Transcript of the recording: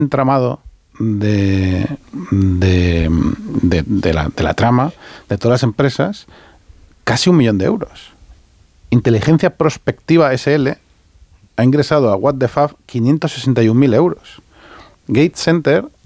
entramado de la trama de todas las empresas, casi 1 millón de euros. Inteligencia Prospectiva SL ha ingresado a What the Fab 561.000 euros. Gate Center